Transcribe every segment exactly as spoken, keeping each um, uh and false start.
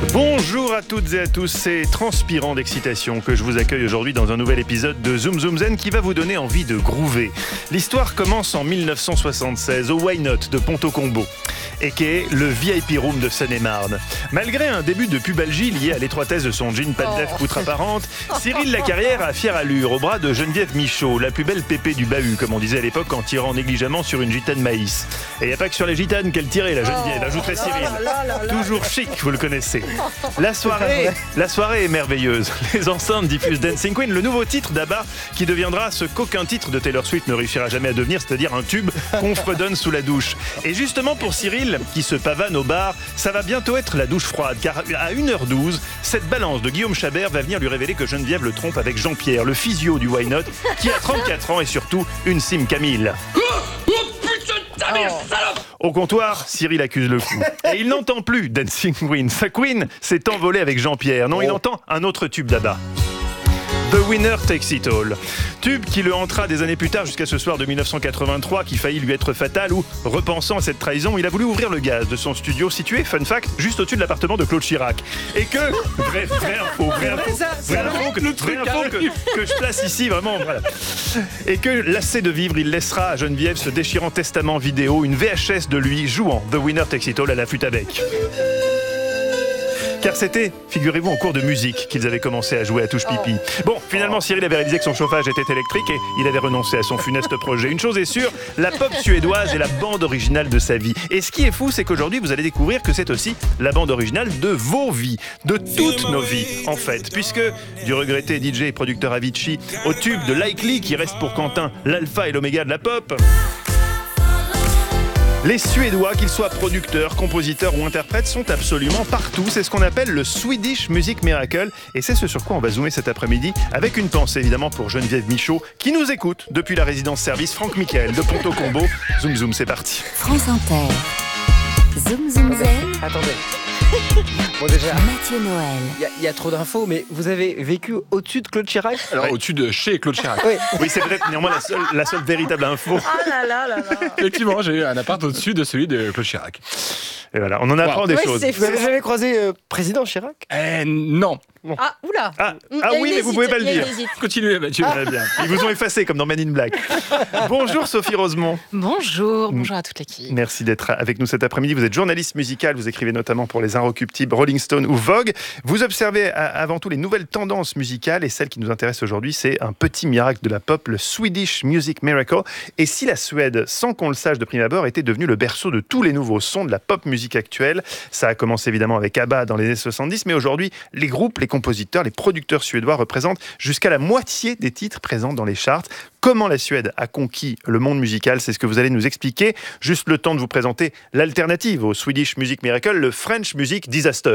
Bonjour à toutes et à tous, c'est transpirant d'excitation que je vous accueille aujourd'hui dans un nouvel épisode de Zoom Zoom Zen qui va vous donner envie de groover. L'histoire commence en mille neuf cent soixante-seize au Why Not de Ponto Combo, et qui est le V I P Room de Seine-et-Marne. Malgré un début de pubalgie lié à l'étroitesse de son jean, pas de lèvres, poutre apparente, Cyril Lacarrière a fière allure au bras de Geneviève Michaud, la plus belle pépée du bahut, comme on disait à l'époque en tirant négligemment sur une gitane maïs. Et il n'y a pas que sur les gitanes qu'elle tirait, la Geneviève, ajouterait Cyril. Toujours chic, vous le connaissez. La soirée, la soirée est merveilleuse. Les enceintes diffusent Dancing Queen, le nouveau titre d'Abba qui deviendra ce qu'aucun titre de Taylor Swift ne réussira jamais à devenir, c'est-à-dire un tube qu'on fredonne sous la douche. Et justement pour Cyril, qui se pavane au bar, ça va bientôt être la douche froide, car à une heure douze, cette balance de Guillaume Chabert va venir lui révéler que Geneviève le trompe avec Jean-Pierre, le physio du Why Not, qui a trente-quatre ans et surtout une Sim Camille. Au comptoir, Cyril accuse le coup. Et il n'entend plus Dancing Queen. Sa Queen s'est envolée avec Jean-Pierre. Non, il entend un autre tube d'Abba. The Winner Takes It All. Tube qui le hantera des années plus tard jusqu'à ce soir de mille neuf cent quatre-vingt-trois qui faillit lui être fatal où, repensant à cette trahison, il a voulu ouvrir le gaz de son studio situé, fun fact, juste au-dessus de l'appartement de Claude Chirac. Et que, vrai, vrai info, vrai info, vrai info, que, vrai info que, que je place ici, vraiment, voilà. Et que, lassé de vivre, il laissera à Geneviève ce déchirant testament vidéo, une V H S de lui jouant The Winner Takes It All à la flûte à bec. Car c'était, figurez-vous, en cours de musique qu'ils avaient commencé à jouer à touche pipi. Bon, finalement, Cyril avait réalisé que son chauffage était électrique et il avait renoncé à son funeste projet. Une chose est sûre, la pop suédoise est la bande originale de sa vie. Et ce qui est fou, c'est qu'aujourd'hui, vous allez découvrir que c'est aussi la bande originale de vos vies, de toutes nos vies, en fait. Puisque, du regretté D J et producteur Avicii, au tube de Likely, qui reste pour Quentin l'alpha et l'oméga de la pop, les Suédois, qu'ils soient producteurs, compositeurs ou interprètes, sont absolument partout. C'est ce qu'on appelle le Swedish Music Miracle. Et c'est ce sur quoi on va zoomer cet après-midi, avec une pensée évidemment pour Geneviève Michaud, qui nous écoute depuis la résidence service Franck Michael de Ponto Combo. Zoom Zoom, c'est parti. France Inter. Zoom Zoom Zen. Attendez. Bon déjà, Mathieu Noël. il y, y a trop d'infos, mais vous avez vécu au-dessus de Claude Chirac? Alors Ouais. au-dessus de chez Claude Chirac. Oui. Oui, c'est peut-être néanmoins la seule, la seule véritable info. Ah là là là là. Effectivement, j'ai eu un appart au-dessus de celui de Claude Chirac. Et voilà, on en apprend Wow. des Ouais, choses. c'est Vous avez jamais croisé euh, président Chirac? Eh non. Ah, oula. Ah, Mm, ah il y a oui, une mais vous hésite, pouvez pas le il y a une dire. hésite. Continuez, Mathieu. Très bien. Ils vous ont effacé comme dans Men in Black. Bonjour Sophie Rosemont. Bonjour, bonjour à toute l'équipe. Merci d'être avec nous cet après-midi. Vous êtes journaliste musicale, vous écrivez notamment pour Les Inrecuptibles, Rolling Stone ou Vogue. Vous observez avant tout les nouvelles tendances musicales et celle qui nous intéresse aujourd'hui, c'est un petit miracle de la pop, le Swedish Music Miracle. Et si la Suède, sans qu'on le sache de prime abord, était devenue le berceau de tous les nouveaux sons de la pop musique actuelle, ça a commencé évidemment avec ABBA dans les années soixante-dix, mais aujourd'hui, les groupes, les compositeurs, les producteurs suédois représentent jusqu'à la moitié des titres présents dans les charts. Comment la Suède a conquis le monde musical, c'est ce que vous allez nous expliquer. Juste le temps de vous présenter l'alternative au Swedish Music Miracle, le French Music Disaster.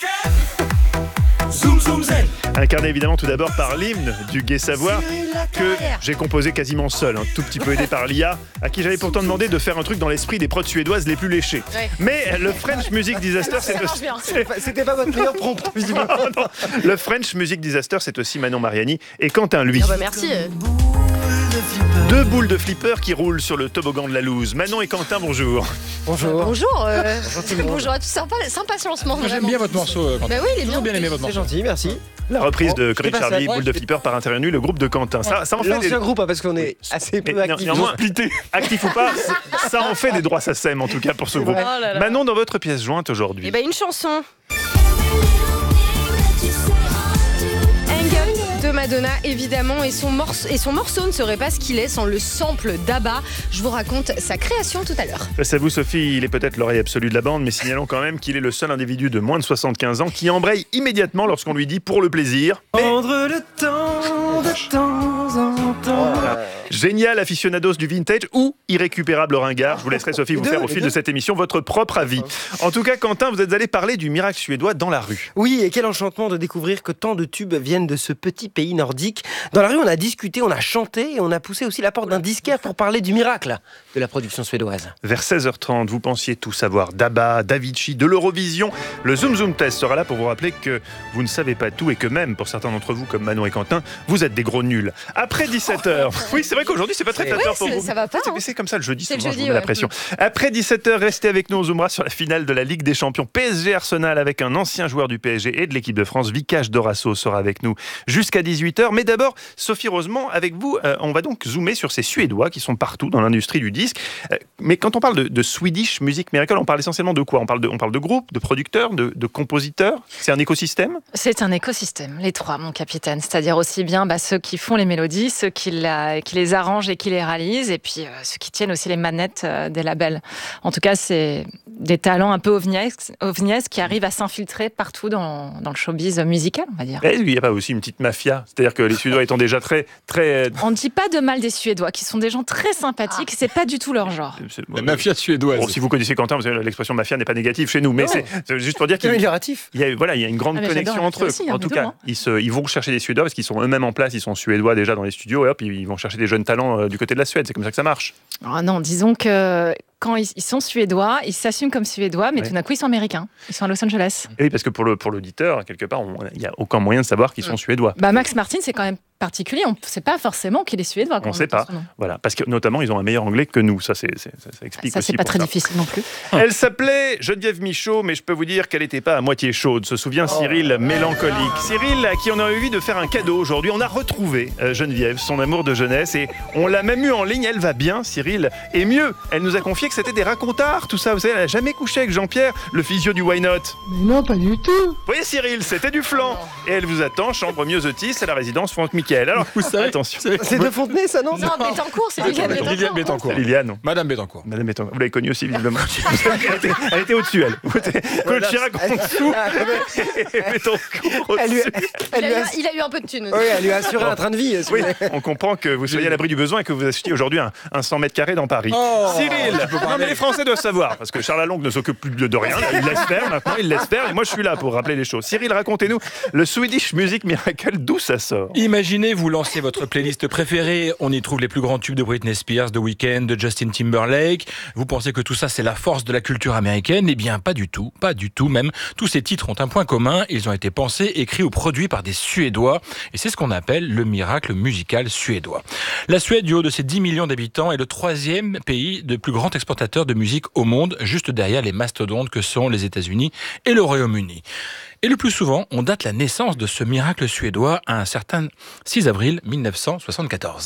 Incarné évidemment tout d'abord par l'hymne du Gai Savoir que j'ai composé quasiment seul, un tout petit peu aidé par l'I A, à qui j'avais pourtant demandé de faire un truc dans l'esprit des prods suédoises les plus léchées. Ouais. Mais le French Music Disaster, c'est Ça marche aussi... bien. C'était pas votre meilleur prompt, visiblement. Oh non. Le French Music Disaster, c'est aussi Manon Mariani et Quentin Lui. Ah bah merci. Deux boules de flipper qui roulent sur le toboggan de la loose. Manon et Quentin, bonjour. Bonjour. Bonjour. euh, tout le monde. bonjour à tous. Sympa, sympa ce lancement. Moi, j'aime vraiment. bien votre morceau. euh, Quentin. Bah oui, il est Toujours bien. bien aimé votre C'est morceau. gentil, merci. La reprise de Oh, Corinne j'étais pas Charlie, seul. boule de flipper par Intérieur Nu, le groupe de Quentin. Ça, ça en fait des... L'ancien groupe, hein, parce qu'on est assez peu Mais actifs. néanmoins, actif ou pas, c'est- ça en fait des droits S A C E M en tout cas pour ce groupe. Oh là là. Manon, dans votre pièce jointe aujourd'hui. Eh ben une chanson. Hang Up de Madonna, évidemment, et son, morceau, et son morceau ne serait pas ce qu'il est sans le sample d'Abba. Je vous raconte sa création tout à l'heure. Face à vous, Sophie, il est peut-être l'oreille absolue de la bande, mais signalons quand même qu'il est le seul individu de moins de soixante-quinze ans qui embraye immédiatement lorsqu'on lui dit pour le plaisir. Prendre le temps de temps en temps. Génial aficionados du vintage ou irrécupérable ringard. Je vous laisserai, Sophie, vous Les faire deux, au les fil deux. de cette émission votre propre avis. En tout cas, Quentin, vous êtes allé parler du miracle suédois dans la rue. Oui, et quel enchantement de découvrir que tant de tubes viennent de ce petit pays nordique. Dans la rue, on a discuté, on a chanté et on a poussé aussi la porte d'un disquaire pour parler du miracle de la production suédoise. Vers seize heures trente, vous pensiez tout savoir d'Abba, d'Avicii, de l'Eurovision. Le Zoom Zoom Test sera là pour vous rappeler que vous ne savez pas tout et que même, pour certains d'entre vous, comme Manon et Quentin, vous êtes des gros nuls. Après dix-sept heures, oui, c'est vrai qu'on aujourd'hui, c'est pas très C'est- flatteur Oui, pour c'est- vous. ça va pas, C'est- hein. C'est comme ça le jeudi, C'est le souvent, je jeudi, vous mets la ouais. pression. Après dix-sept heures, restez avec nous, on zoomera sur la finale de la Ligue des Champions P S G Arsenal avec un ancien joueur du P S G et de l'équipe de France. Vikash Dorasso sera avec nous jusqu'à dix-huit heures. Mais d'abord, Sophie Rosemont, avec vous, euh, on va donc zoomer sur ces Suédois qui sont partout dans l'industrie du disque. Euh, mais quand on parle de, de Swedish Music Miracle, on parle essentiellement de quoi? On parle de, on parle de groupes, de producteurs, de, de compositeurs? C'est un écosystème? C'est un écosystème, les trois, mon capitaine. C'est-à-dire aussi bien bah, ceux qui font les mélodies, ceux qui, la, qui les arrangent et qui les réalisent, et puis euh, ceux qui tiennent aussi les manettes euh, des labels. En tout cas, c'est des talents un peu ovniesques, ovniesques qui arrivent à s'infiltrer partout dans, dans le showbiz musical, on va dire. Est-ce qu'il n'y a pas aussi une petite mafia? C'est-à-dire que les Suédois étant déjà très... très... On ne dit pas de mal des Suédois, qui sont des gens très sympathiques, c'est pas du tout leur genre. c'est- La mafia suédoise. Bon, si vous connaissez Quentin, vous savez, l'expression mafia n'est pas négative chez nous, mais Non. c'est c'est juste pour dire C'est qu'il amélioratif. il y a, voilà, il y a une grande Ah, mais connexion j'adore la entre eux. mafia aussi, hein, en tout mais cas, tout, hein. ils, se, ils vont chercher des Suédois parce qu'ils sont eux-mêmes en place, ils sont Suédois déjà dans les studios, et hop, ils vont chercher des jeunes talents euh, du côté de la Suède. C'est comme ça que ça marche. Ah non, disons que quand ils, ils sont suédois, ils s'assument comme suédois, mais Ouais. tout d'un coup, ils sont américains. Ils sont à Los Angeles. Et oui, parce que pour le pour l'auditeur, quelque part, on- il n'y a aucun moyen de savoir qu'ils sont Suédois. Bah, Max Martin, c'est quand même particulier. On ne sait pas forcément qu'il est suédois. quand On sait entend pas. son nom. Voilà, parce que notamment, ils ont un meilleur anglais que nous. Ça, c'est, c'est- ça, ça explique Ça, aussi c'est pas pour très ça. difficile non plus. Elle s'appelait Geneviève Michaud, mais je peux vous dire qu'elle n'était pas à moitié chaude. Se souvient Cyril, mélancolique. Cyril, à qui on a envie de faire un cadeau aujourd'hui. On a retrouvé euh, Geneviève, son amour de jeunesse, et on l'a même eu en ligne. Elle va bien, Cyril. Et mieux, elle nous a confié que c'était des racontards, tout ça. Vous savez, elle n'a jamais couché avec Jean-Pierre, le physio du Why Not. Mais non, pas du tout. Vous voyez, Cyril, c'était du flan. Et elle vous attend, chambre Miosotis, à la résidence Franck Michael. Alors, Vous savez, attention. vous savez C'est de Fontenay, ça, non? Non, Bettencourt, c'est Liliane Liliane Bettencourt. Bettencourt. Liliane. Madame Bettencourt. Madame Bettencourt. Vous l'avez connue aussi, visiblement. elle était, elle était au-dessus, elle. Claude Chirac en dessous. Et Bettencourt Elle lui, au-dessus. Il elle a, lui eu, a, un- il a eu un peu de thunes. oui, elle lui a assuré un train de vie. Oui, on comprend que vous soyez à l'abri du besoin et que vous achetiez aujourd'hui un, un cent mètres carrés dans Paris. Oh, Cyril, je peux non mais les Français doivent savoir, parce que Charles Alongue ne s'occupe plus de, de rien, là, il laisse faire maintenant, il laisse faire, et moi je suis là pour rappeler les choses. Cyril, racontez-nous, le Swedish Music Miracle, d'où ça sort? Imaginez, vous lancez votre playlist préférée, on y trouve les plus grands tubes de Britney Spears, de Weeknd, de Justin Timberlake. Vous pensez que tout ça c'est la force de la culture américaine? Eh bien pas du tout, pas du tout même. Tous ces titres ont un point commun, ils ont été pensés, écrits ou produits par des Suédois, et c'est ce qu'on appelle le miracle musical suédois. La Suède, du haut de ses dix millions d'habitants, est le troisième pays de plus grand exportateur de musique au monde, juste derrière les mastodontes que sont les États-Unis et le Royaume-Uni. Et le plus souvent, on date la naissance de ce miracle suédois à un certain six avril mille neuf cent soixante-quatorze.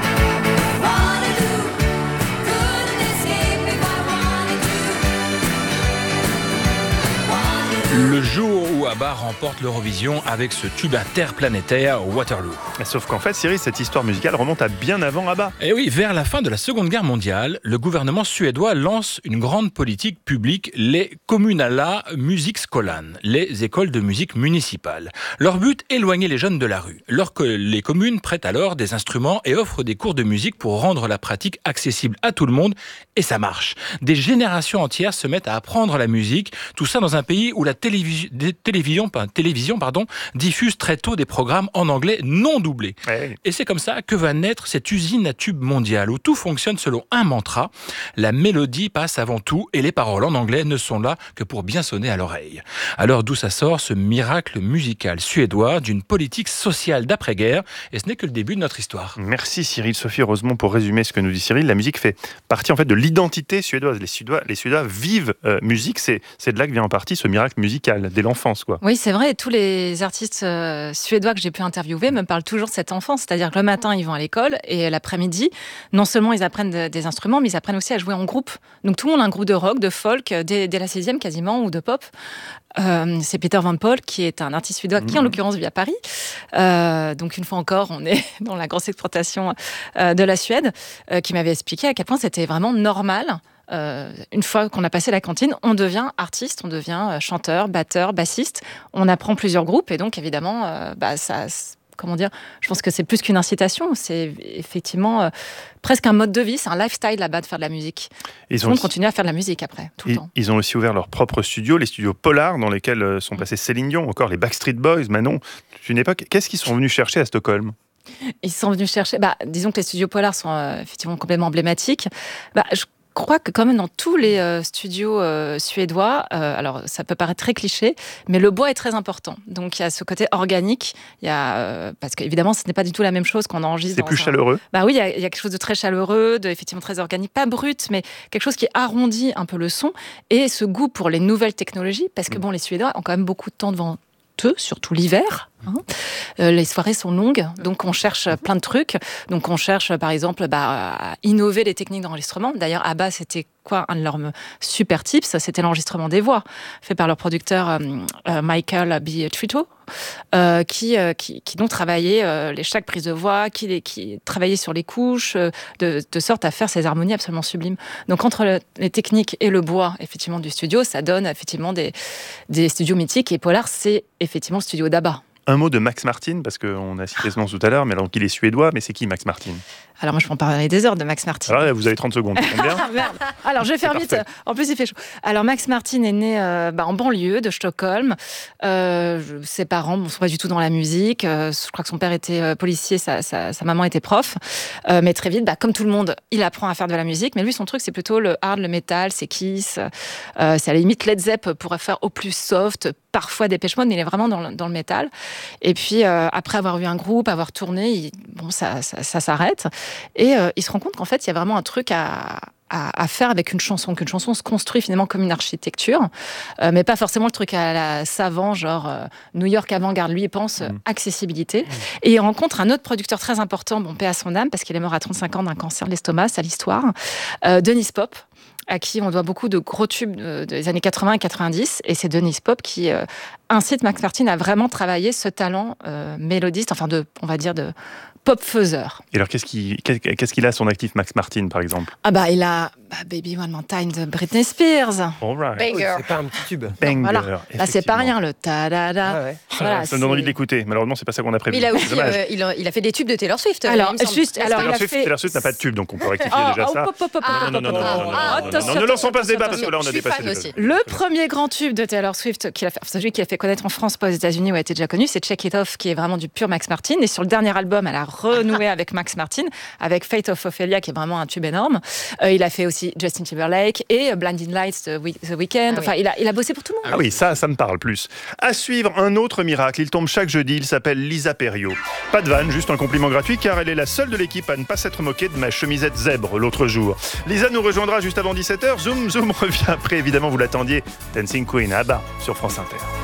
Le jour où ABBA remporte l'Eurovision avec ce tube interplanétaire Waterloo. Sauf qu'en fait, Cyril, cette histoire musicale remonte à bien avant ABBA. Et oui, vers la fin de la Seconde Guerre mondiale, le gouvernement suédois lance une grande politique publique, les Kommunala Musikskolan, les écoles de musique municipales. Leur but, éloigner les jeunes de la rue. Alors que les communes prêtent alors des instruments et offrent des cours de musique pour rendre la pratique accessible à tout le monde, et ça marche. Des générations entières se mettent à apprendre la musique, tout ça dans un pays où la télévision, des télévision, pas, télévision pardon, diffuse très tôt des programmes en anglais non doublés. Ouais. Et c'est comme ça que va naître cette usine à tubes mondiale où tout fonctionne selon un mantra. La mélodie passe avant tout et les paroles en anglais ne sont là que pour bien sonner à l'oreille. Alors d'où ça sort ce miracle musical suédois d'une politique sociale d'après-guerre, et ce n'est que le début de notre histoire. Merci Cyril, Sophie Rosemont pour résumer ce que nous dit Cyril. La musique fait partie en fait de l'identité suédoise. Les Suédois, les Suédois vivent euh, musique, c'est, c'est de là que vient en partie ce miracle musical, dès l'enfance quoi. Oui, c'est vrai. Et tous les artistes euh, suédois que j'ai pu interviewer me parlent toujours de cette enfance. C'est-à-dire que le matin, ils vont à l'école et l'après-midi, non seulement ils apprennent de- des instruments, mais ils apprennent aussi à jouer en groupe. Donc tout le monde a un groupe de rock, de folk, euh, dès, dès la sixième quasiment, ou de pop. Euh, c'est Peter Van Paul, qui est un artiste suédois qui, en l'occurrence, vit à Paris. Euh, donc, une fois encore, on est dans la grosse exploitation euh, de la Suède, euh, qui m'avait expliqué à quel point c'était vraiment normal. Euh, une fois qu'on a passé la cantine, on devient artiste, on devient euh, chanteur, batteur, bassiste. On apprend plusieurs groupes et donc, évidemment, euh, bah, ça... Comment dire, je pense que c'est plus qu'une incitation, c'est effectivement euh, presque un mode de vie, c'est un lifestyle là-bas de faire de la musique. Ils Tout ont le monde aussi, continue à faire de la musique après, tout le ils, temps. ils ont aussi ouvert leur propre studio, les studios Polar, dans lesquels euh, sont passés Céline Dion, encore les Backstreet Boys, Manon. C'est une époque. Qu'est-ce qu'ils sont venus chercher à Stockholm? Ils sont venus chercher, bah, disons que les studios Polar sont euh, effectivement complètement emblématiques. Bah, je crois que quand même dans tous les euh, studios euh, suédois, euh, alors ça peut paraître très cliché, mais le bois est très important. Donc il y a ce côté organique, il y a, euh, parce qu'évidemment ce n'est pas du tout la même chose qu'on enregistre. C'est dans plus un... chaleureux. Bah oui, il y, a, il y a quelque chose de très chaleureux, de, effectivement très organique, pas brut, mais quelque chose qui arrondit un peu le son et ce goût pour les nouvelles technologies, parce que bon, les Suédois ont quand même beaucoup de temps devant eux, surtout l'hiver. Hein. Euh, les soirées sont longues, donc on cherche plein de trucs. Donc on cherche, par exemple, bah, à innover les techniques d'enregistrement. D'ailleurs, ABBA, c'était quoi un de leurs super tips? C'était l'enregistrement des voix, fait par leur producteur euh, euh, Michael B. Trito, euh, qui, euh, qui, qui donc travaillait euh, les, chaque prise de voix, qui, qui travaillait sur les couches, euh, de, de sorte à faire ces harmonies absolument sublimes. Donc entre le, les techniques et le bois, effectivement, du studio, ça donne effectivement des, des studios mythiques. Et Polar, c'est effectivement le studio d'ABBA. Un mot de Max Martin, parce qu'on a cité ce nom tout à l'heure, mais alors qu'il est suédois, mais c'est qui Max Martin? Alors moi je peux en parler des heures de Max Martin. Alors là, vous avez trente secondes, ça tombe bien. Merde. Alors je vais faire vite, en plus il fait chaud. Alors Max Martin est né euh, bah, en banlieue de Stockholm. Euh, ses parents ne sont pas du tout dans la musique. Euh, je crois que son père était euh, policier, sa, sa, sa maman était prof. Euh, mais très vite, bah, comme tout le monde, il apprend à faire de la musique. Mais lui son truc c'est plutôt le hard, le metal, c'est Kiss. Euh, c'est à la limite Led Zepp pourrait faire au plus soft, parfois Depeche Mode, mais il est vraiment dans le, dans le métal. Et puis euh, après avoir eu un groupe, avoir tourné, il, bon, ça, ça, ça s'arrête. Et euh, il se rend compte qu'en fait, il y a vraiment un truc à, à, à faire avec une chanson, qu'une chanson se construit finalement comme une architecture, euh, mais pas forcément le truc à la savant, genre euh, New York avant-garde. Lui, il pense euh, accessibilité. Mmh. Et il rencontre un autre producteur très important, bon, paix à son âme, parce qu'il est mort à trente-cinq ans d'un cancer de l'estomac, c'est l'histoire, euh, Dennis Pop, à qui on doit beaucoup de gros tubes des années quatre-vingts et quatre-vingt-dix. Et c'est Dennis Pop qui euh, incite Max Martin à vraiment travailler ce talent euh, mélodiste, enfin, de, on va dire, de pop-faiseur. Et alors, qu'est-ce qu'il, qu'est-ce qu'il a à son actif, Max Martin, par exemple? Ah bah, il a bah, Baby One More Time de Britney Spears. All right. Banger. C'est pas un petit tube. Banger, voilà. Là, c'est pas rien, le ta-da-da. Ah ouais. Voilà, ça me donne envie de l'écouter. Malheureusement, c'est pas ça qu'on a prévu. Mais il a aussi, euh, il, a, il a fait des tubes de Taylor Swift. Alors, juste, alors, Taylor il a Swift, fait... Taylor Swift n'a pas de tube, donc on peut rectifier oh, déjà oh, ça. Pop, pop, pop, non, non, non, non, non, non, non, attention, non, ne lançons pas ce débat, attention, parce que là, on a dépassé le aussi. Le premier grand tube de Taylor Swift, qu'il a fait, celui qui a fait connaître en France, pas aux États-Unis où elle était déjà connue, c'est Check It Off, qui est vraiment du pur Max Martin. Et sur le dernier album, elle a renoué avec Max Martin, avec Fate of Ophelia, qui est vraiment un tube énorme. Euh, il a fait aussi Justin Timberlake et Blinding Lights The Weeknd. Ah enfin, oui. il a, il a bossé pour tout le monde. Ah oui, ça, ça me parle plus. À suivre, un autre miracle. Il tombe chaque jeudi. Il s'appelle Lisa Perriot. Pas de vanne, juste un compliment gratuit, car elle est la seule de l'équipe à ne pas s'être moquée de ma chemisette zèbre l'autre jour. Lisa nous rejoindra juste avant dix-sept heures. Zoom, Zoom revient après. Évidemment, vous l'attendiez. Dancing Queen, ABBA, sur France Inter.